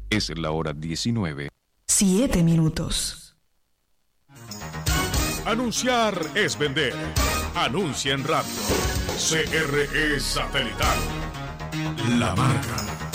Es la hora 19. 7 minutos. Anunciar es vender. Anuncia en radio. CRE Satelital. La marca.